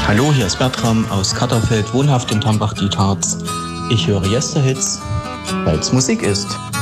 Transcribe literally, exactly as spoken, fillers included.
Hallo, hier ist Bertram aus Katterfeld, wohnhaft in Tambach-Dietharz. Ich höre Yesterhits, weil es Musik ist.